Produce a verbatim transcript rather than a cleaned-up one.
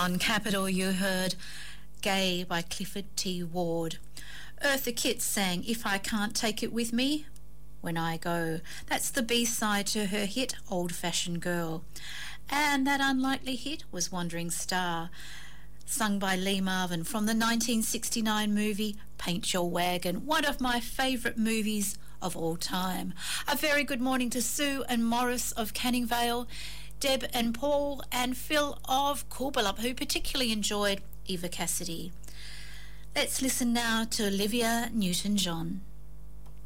On Capital you heard Gay by Clifford T. Ward. Eartha Kitt sang If I Can't Take It With Me, When I Go. That's the B-side to her hit Old Fashioned Girl. And that unlikely hit was Wandering Star, sung by Lee Marvin from the nineteen sixty-nine movie Paint Your Wagon, one of my favourite movies of all time. A very good morning to Sue and Morris of Canning Vale, Deb and Paul and Phil of Coolbalup, who particularly enjoyed Eva Cassidy. Let's listen now to Olivia Newton-John.